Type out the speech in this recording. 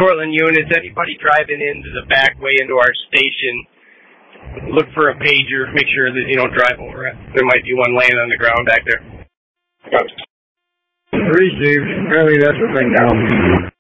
Cortland units, anybody driving into the back way into our station, look for a pager, make sure that you don't drive over it. There might be one laying on the ground back there. Receive. Apparently that's the thing now.